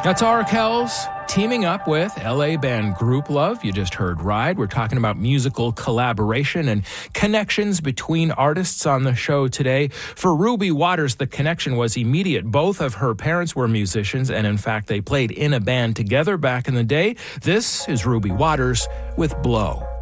That's Arkells teaming up with LA band Grouplove. You just heard Ride. We're talking about musical collaboration and connections between artists on the show today. For Ruby Waters, the connection was immediate. Both of her parents were musicians, and in fact, they played in a band together back in the day. This is Ruby Waters with Blow.